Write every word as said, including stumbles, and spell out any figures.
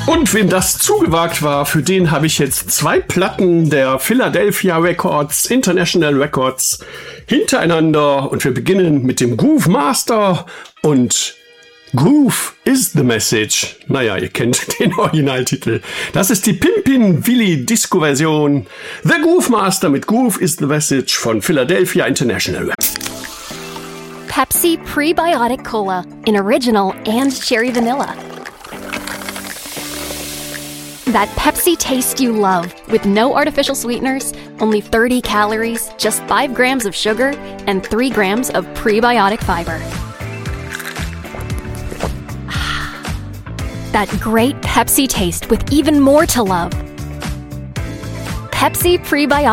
Und wem das zugewagt war, für den habe ich jetzt zwei Platten der Philadelphia Records, International Records, hintereinander. Und wir beginnen mit dem Groove Master und Groove is the Message. Naja, ihr kennt den Originaltitel. Das ist die Pimpin' Willie Disco Version. The Groove Master mit Groove is the Message von Philadelphia International. Pepsi Prebiotic Cola in original and cherry vanilla. That Pepsi taste you love with no artificial sweeteners, only thirty calories, just five grams of sugar, and three grams of prebiotic fiber. That great Pepsi taste with even more to love. Pepsi Prebiotic